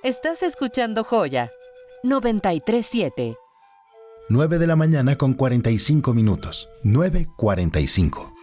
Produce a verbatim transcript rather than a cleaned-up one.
Estás escuchando Joya noventa y tres siete. nueve de la mañana con cuarenta y cinco minutos. nueve cuarenta y cinco.